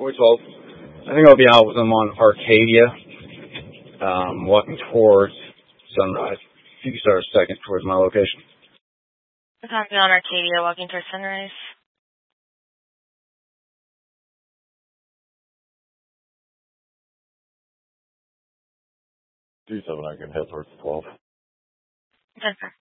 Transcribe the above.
412. I think I'll be out with them on Arcadia, walking towards Sunrise. If you can start a second towards my location. Copy on Arcadia, walking towards Sunrise. D7, I can head towards 12. Okay.